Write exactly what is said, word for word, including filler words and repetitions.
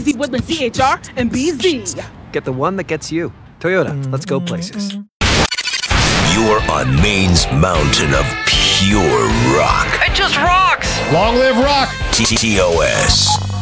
Z Woodland C H R and B Z. Get the one that gets you. Toyota, let's go places. You're on Maine's mountain of pure rock. It just rocks! Long live rock! T O S.